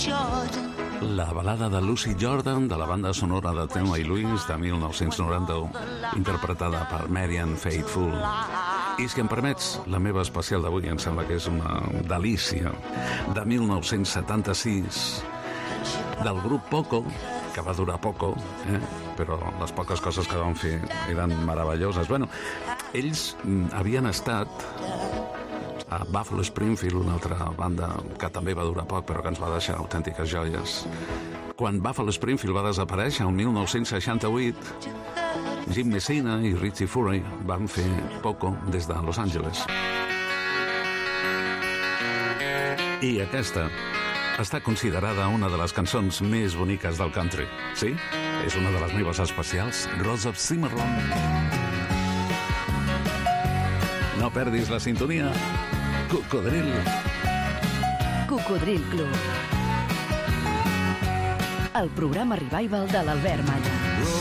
La balada de Lucy Jordan, de la banda sonora de Thelma i Louise de 1991, interpretada per Marianne Faithfull. I si em permets, la meva especial d'avui em sembla que és una delícia, de 1976, del grup Poco, que va durar poco, però les poques coses que van fer eren meravelloses. Bueno, ells havien estat a Buffalo Springfield, una altra banda que també va durar poc, però que ens va deixar autèntiques joies. Quan Buffalo Springfield va desaparèixer, el 1968, Jim Messina i Richie Furay van fer Poco des de Los Angeles. I aquesta està considerada una de les cançons més boniques del country. Sí? És una de les meves especials, Rose of Cimarron. No perdis la sintonia. Cocodril. Cocodril Club. El programa revival de l'Albert Malla.